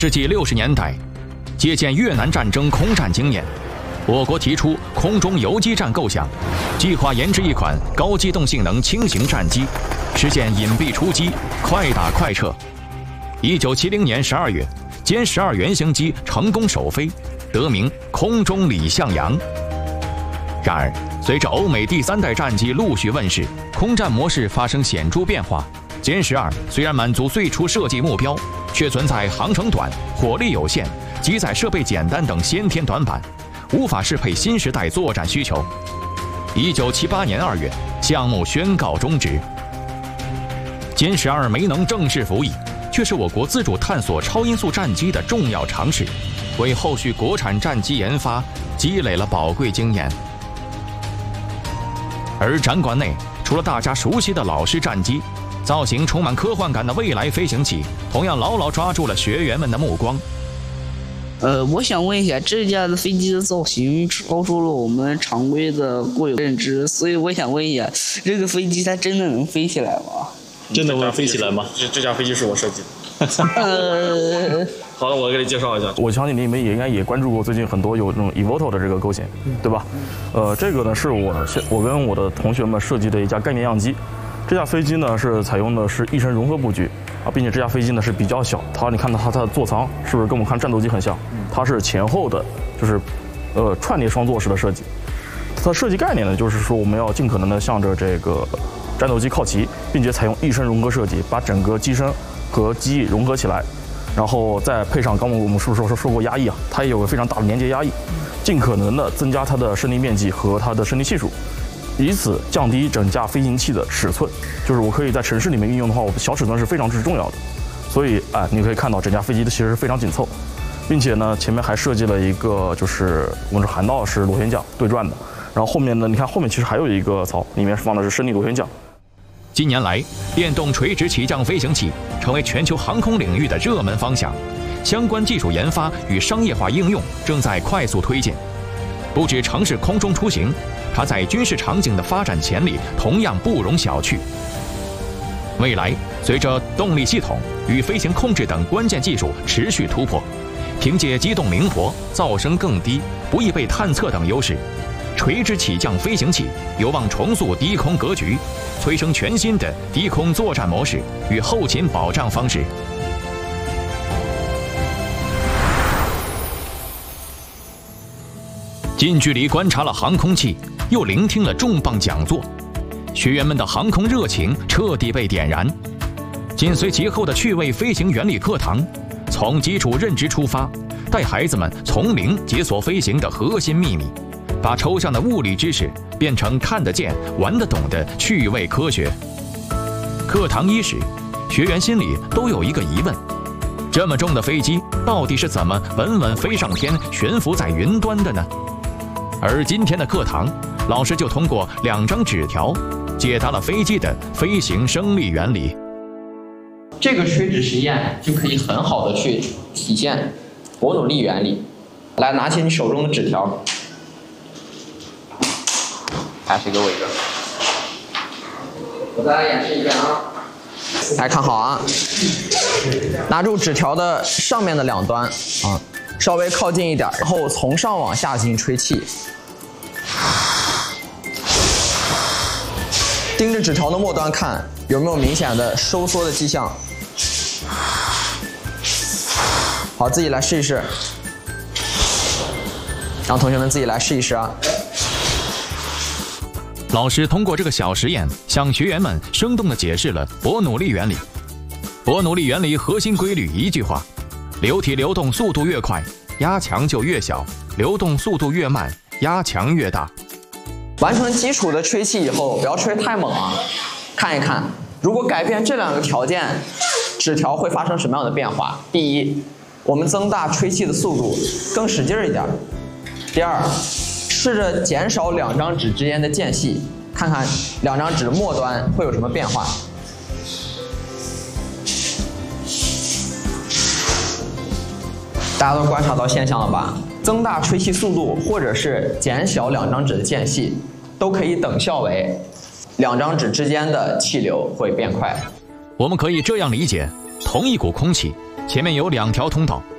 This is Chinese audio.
世纪60年代，借鉴越南战争空战经验，我国提出空中游击战构想，计划研制一款高机动性能轻型战机，实现隐蔽出击、快打快撤。1970年12月，歼12原型机成功首飞，得名空中李向阳。然而，随着欧美第3代战机陆续问世，空战模式发生显著变化。歼12虽然满足最初设计目标，却存在航程短、火力有限、机载设备简单等先天短板，无法适配新时代作战需求。1978年2月，项目宣告终止。歼12没能正式服役，却是我国自主探索超音速战机的重要尝试，为后续国产战机研发积累了宝贵经验。而展馆内，除了大家熟悉的老式战机，造型充满科幻感的未来飞行器同样牢牢抓住了学员们的目光。 我想问一下，这架的飞机的造型超出了我们常规的固有认知，所以我想问一下，这个飞机它真的能飞起来吗？ 真的能飞起来吗？这架飞机是我设计的。好的，我给你介绍一下。 我相信你们也应该关注过最近很多有那种 eVTOL 的这个构型，对吧？这个呢是我跟我的同学们设计的一架概念样机。这架飞机呢是采用的是翼身融合布局啊，并且这架飞机呢是比较小，你看到它的座舱是不是跟我们看战斗机很像？它是前后的，就是串联双座式的设计。它的设计概念呢，就是说我们要尽可能的向着这个战斗机靠齐，并且采用翼身融合设计，把整个机身和机翼融合起来，然后再配上刚刚我们是不是说过压抑啊？它也有个非常大的连接压抑，尽可能的增加它的升力面积和它的升力系数，以此降低整架飞行器的尺寸。就是我可以在城市里面运用的话，我小尺寸是非常之重要的。所以你可以看到整架飞机的其实非常紧凑，并且呢前面还设计了一个就是我们说涵道是螺旋桨对转的，然后后面呢你看后面其实还有一个槽，里面放的是升力螺旋桨。 近年来，电动垂直起降飞行器成为全球航空领域的热门方向，相关技术研发与商业化应用正在快速推进。不止城市空中出行，它在军事场景的发展潜力同样不容小觑。未来，随着动力系统与飞行控制等关键技术持续突破，凭借机动灵活、噪声更低、不易被探测等优势，垂直起降飞行器有望重塑低空格局，催生全新的低空作战模式与后勤保障方式。近距离观察了航空器，又聆听了重磅讲座，学员们的航空热情彻底被点燃。紧随其后的趣味飞行原理课堂，从基础认知出发，带孩子们从零解锁飞行的核心秘密，把抽象的物理知识变成看得见、玩得懂的趣味科学。课堂伊始，学员心里都有一个疑问：这么重的飞机到底是怎么稳稳飞上天、悬浮在云端的呢？而今天的课堂，老师就通过2张纸条，解答了飞机的飞行生理原理。 这个垂直实验就可以很好的去体现伯努利原理。来，拿起你手中的纸条，开始给我一个。我再来演示一遍啊！大家看好啊！拿住纸条的上面的2端啊，稍微靠近一点，然后从上往下进行吹气。盯着纸条的末端看，有没有明显的收缩的迹象？好，自己来试一试。让同学们自己来试一试啊。 老师通过这个小实验，向学员们生动地解释了伯努利原理。伯努利原理核心规律一句话：流体流动速度越快，压强就越小；流动速度越慢，压强越大。 完成基础的吹气以后，不要吹太猛啊！看一看，如果改变这2个条件，纸条会发生什么样的变化？第一，我们增大吹气的速度，更使劲一点。第二，试着减少2张纸之间的间隙，看看2张纸末端会有什么变化。大家都观察到现象了吧？增大吹气速度，或者是减小2张纸的间隙，都可以等效为2张纸之间的气流会变快。 我们可以这样理解：同一股空气，前面有2条通道，